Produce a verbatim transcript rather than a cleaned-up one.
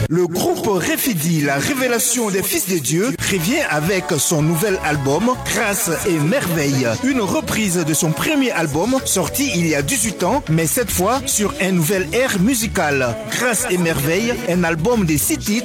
Le groupe Refidi, la révélation des fils de Dieu, revient avec son nouvel album Grâce et Merveille. Une reprise de son premier album sorti il y a dix-huit ans, mais cette fois sur un nouvel air musical. Grâce et Merveille, un album de six titres